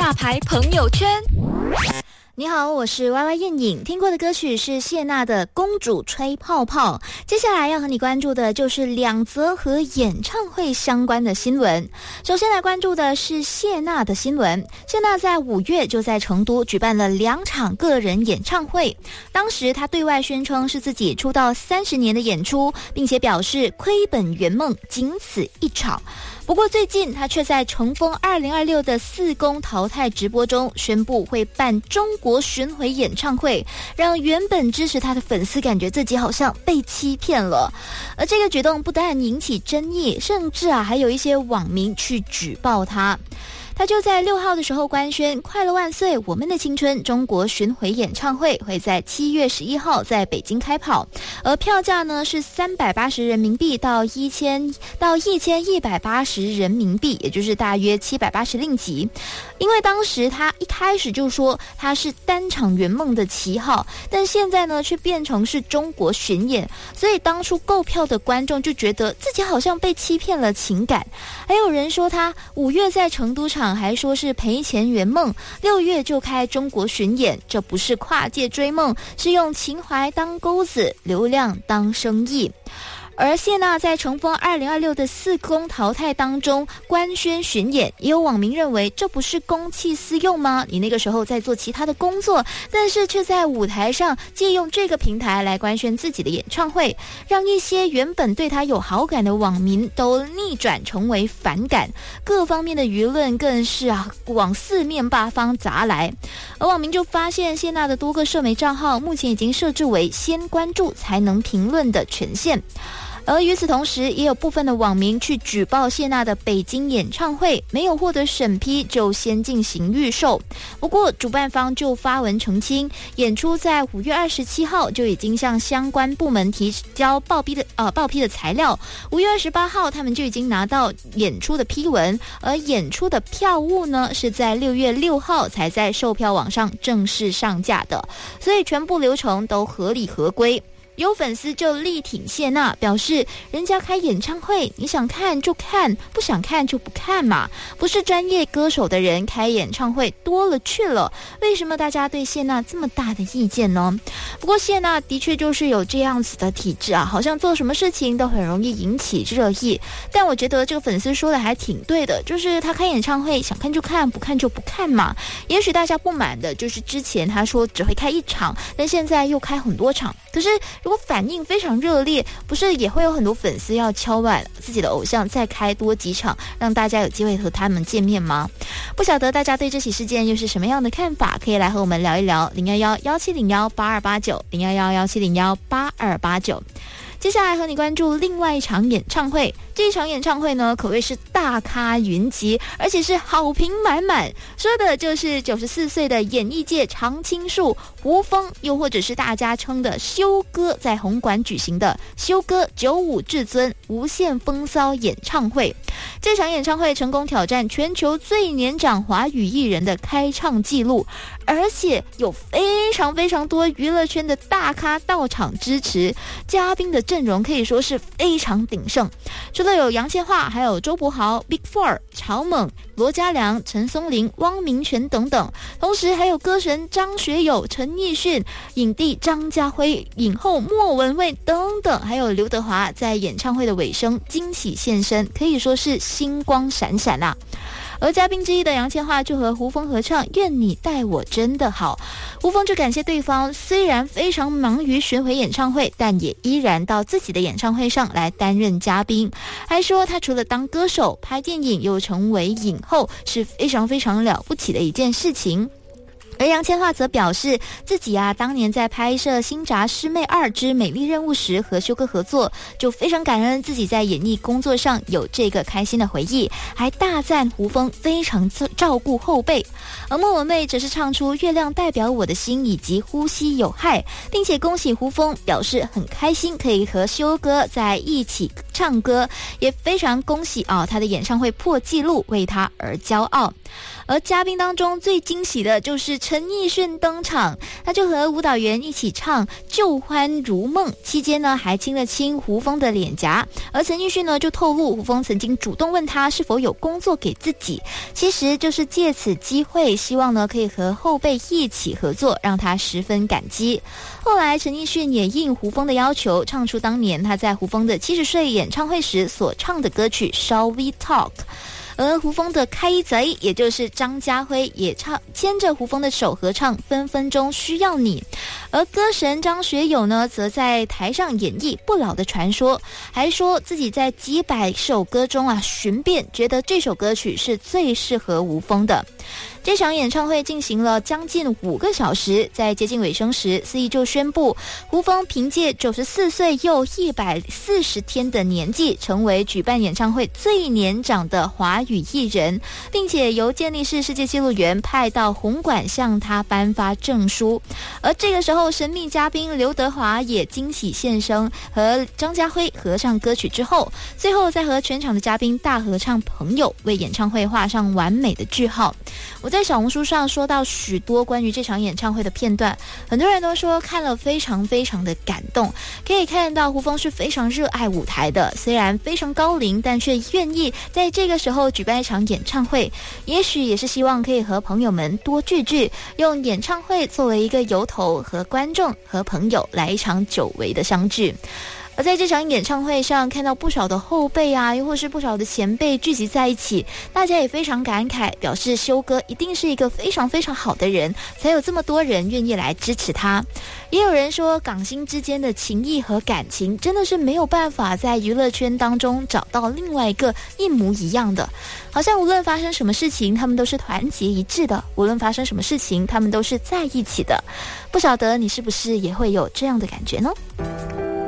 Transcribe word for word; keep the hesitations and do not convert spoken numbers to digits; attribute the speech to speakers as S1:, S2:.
S1: 大牌朋友圈。你好，我是 Y Y 燕颖，听过的歌曲是谢娜的《公主吹泡泡》。接下来要和你关注的就是两则和演唱会相关的新闻。首先来关注的是谢娜的新闻。谢娜在五月就在成都举办了两场个人演唱会，当时她对外宣称是自己出道三十年的演出，并且表示亏本圆梦，仅此一场。不过最近他却在乘风二零二六的四公淘汰直播中宣布会办中国巡回演唱会，让原本支持他的粉丝感觉自己好像被欺骗了。而这个举动不但引起争议，甚至啊还有一些网民去举报他。他就在六号的时候官宣快乐万岁我们的青春中国巡回演唱会会在七月十一号在北京开跑，而票价呢是三百八十人民币到一千到一千一百八十人民币，也就是大约七百八十令吉。因为当时他一开始就说他是单场圆梦的旗号，但现在呢却变成是中国巡演，所以当初购票的观众就觉得自己好像被欺骗了情感。还有人说他五月在成都场还说是赔钱圆梦，六月就开中国巡演，这不是跨界追梦，是用情怀当钩子，流量当生意。而谢娜在乘风二零二六的四公淘汰当中官宣巡演，也有网民认为这不是公器私用吗？你那个时候在做其他的工作，但是却在舞台上借用这个平台来官宣自己的演唱会，让一些原本对他有好感的网民都逆转成为反感，各方面的舆论更是啊往四面八方砸来。而网民就发现谢娜的多个社媒账号目前已经设置为先关注才能评论的权限。而与此同时，也有部分的网民去举报谢娜的北京演唱会没有获得审批就先进行预售。不过主办方就发文澄清，演出在五月二十七号就已经向相关部门提交报批的呃报批的材料，五月二十八号他们就已经拿到演出的批文，而演出的票务呢是在六月六号才在售票网上正式上架的，所以全部流程都合理合规。有粉丝就力挺谢娜，表示人家开演唱会，你想看就看，不想看就不看嘛，不是专业歌手的人开演唱会多了去了，为什么大家对谢娜这么大的意见呢？不过谢娜的确就是有这样子的体质啊，好像做什么事情都很容易引起热议。但我觉得这个粉丝说的还挺对的，就是他开演唱会想看就看，不看就不看嘛。也许大家不满的就是之前他说只会开一场，但现在又开很多场，可是如果反应非常热烈，不是也会有很多粉丝要敲碗自己的偶像再开多几场，让大家有机会和他们见面吗？不晓得大家对这起事件又是什么样的看法，可以来和我们聊一聊。零一一一七零一八二八九 零一一一七零一八二八九。接下来和你关注另外一场演唱会，这一场演唱会呢可谓是大咖云集，而且是好评满满，说的就是九十四岁的演艺界常青树胡枫，又或者是大家称的修哥在红馆举行的修哥九五至尊无限风骚演唱会。这场演唱会成功挑战全球最年长华语艺人的开唱纪录，而且有非常非常多娱乐圈的大咖到场支持，嘉宾的阵容可以说是非常鼎盛。除了有杨千嬅，还有周柏豪、Big Four、曹猛、罗嘉良、陈松伶、汪明荃等等，同时还有歌神张学友、陈奕迅、影帝张家辉、影后莫文蔚等等，还有刘德华在演唱会的尾声惊喜现身，可以说是星光闪闪啊。而嘉宾之一的杨千嬅就和胡枫合唱《愿你待我真的好》，胡枫就感谢对方虽然非常忙于巡回演唱会，但也依然到自己的演唱会上来担任嘉宾，还说他除了当歌手、拍电影又成为影后，是非常非常了不起的一件事情。而杨千嬅则表示自己啊当年在拍摄《新扎师妹二之美丽任务》时和修哥合作，就非常感恩自己在演艺工作上有这个开心的回忆，还大赞胡枫非常照顾后辈。而莫文蔚则是唱出月亮代表我的心以及呼吸有害，并且恭喜胡枫，表示很开心可以和修哥在一起唱歌，也非常恭喜啊他的演唱会破纪录，为他而骄傲。而嘉宾当中最惊喜的就是陈奕迅登场，他就和舞蹈员一起唱《旧欢如梦》，期间呢还亲了亲胡枫的脸颊。而陈奕迅呢就透露，胡枫曾经主动问他是否有工作给自己，其实就是借此机会，希望呢可以和后辈一起合作，让他十分感激。后来陈奕迅也应胡枫的要求，唱出当年他在胡枫的七十岁演唱会时所唱的歌曲《Shall We Talk》。而胡枫的开贼，也就是张家辉，也唱牵着胡枫的手合唱《分分钟需要你》。而歌神张学友呢，则在台上演绎《不老的传说》，还说自己在几百首歌中啊寻遍，觉得这首歌曲是最适合胡枫的。这场演唱会进行了将近五个小时，在接近尾声时，司仪就宣布，胡枫凭借九十四岁又一百四十天的年纪，成为举办演唱会最年长的华语艺人，并且由健力士世界纪录员派到红馆向他颁发证书。而这个时候，神秘嘉宾刘德华也惊喜现身，和张家辉合唱歌曲之后，最后再和全场的嘉宾大合唱《朋友》，为演唱会画上完美的句号。我在小红书上说到许多关于这场演唱会的片段，很多人都说看了非常非常的感动，可以看到胡枫是非常热爱舞台的，虽然非常高龄，但却愿意在这个时候举办一场演唱会，也许也是希望可以和朋友们多聚聚，用演唱会作为一个由头，和观众和朋友来一场久违的相聚。而在这场演唱会上，看到不少的后辈啊，又或是不少的前辈聚集在一起，大家也非常感慨，表示修哥一定是一个非常非常好的人，才有这么多人愿意来支持他。也有人说，港星之间的情谊和感情真的是没有办法在娱乐圈当中找到另外一个一模一样的，好像无论发生什么事情，他们都是团结一致的，无论发生什么事情，他们都是在一起的。不晓得你是不是也会有这样的感觉呢？